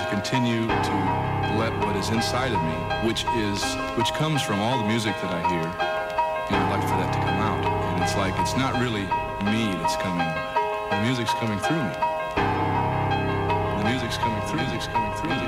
to continue to let what is inside of me, which comes from all the music that I hear, I'd like for that to come out. And it's like, it's not really me that's coming. The music's coming through me. The music's coming through.